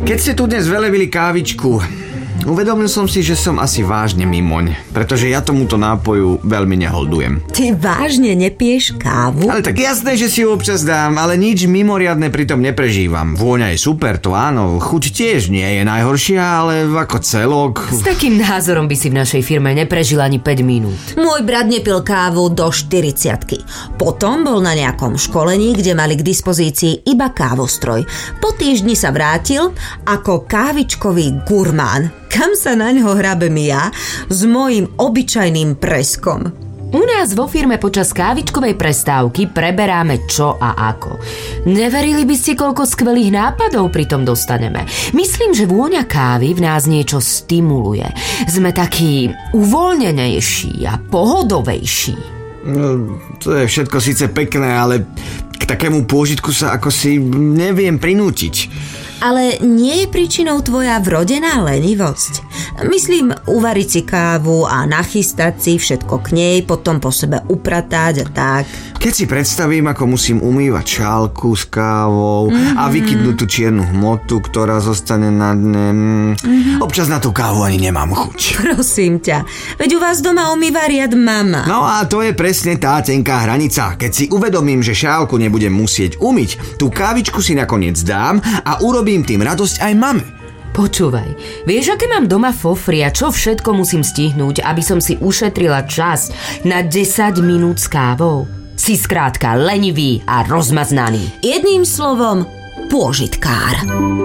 Keď ste tu dnes velebili kávičku, uvedomil som si, že som asi vážne mimoň, pretože ja tomuto nápoju veľmi neholdujem. Ty vážne nepiješ kávu? Ale tak jasné, že si ju občas dám, ale nič mimoriadne pritom neprežívam. Vôňa je super, to áno, chuť tiež nie je najhoršia, ale ako celok... S takým názorom by si v našej firme neprežil ani 5 minút. Môj brat nepil kávu do 40-ky. Potom bol na nejakom školení, kde mali k dispozícii iba kávostroj. Po týždni sa vrátil ako kávičkový gurmán. Kam sa na ňo hrabem ja s mojím obyčajným preskom? U nás vo firme počas kávičkovej prestávky preberáme čo a ako. Neverili by ste, koľko skvelých nápadov pritom dostaneme. Myslím, že vôňa kávy v nás niečo stimuluje. Sme takí uvoľnenejší a pohodovejší. No, to je všetko síce pekné, ale k takému pôžitku sa ako si neviem prinútiť. Ale nie je príčinou tvoja vrodená lenivosť? Myslím, uvariť si kávu a nachystať si všetko k nej, potom po sebe upratať a tak. Keď si predstavím, ako musím umývať šálku s kávou a vykydnúť tú čiernu hmotu, ktorá zostane na dne, občas na tú kávu ani nemám chuť. Prosím ťa, veď u vás doma umýva riad mama. No a to je presne tá tenká hranica. Keď si uvedomím, že šálku nebudem musieť umyť, tú kávičku si nakoniec dám a urobím tým radosť aj mame. Počúvaj, vieš, aké mám doma fofry a čo všetko musím stihnúť, aby som si ušetrila čas na 10 minút s kávou? Si skrátka lenivý a rozmaznaný. Jedným slovom, pôžitkár.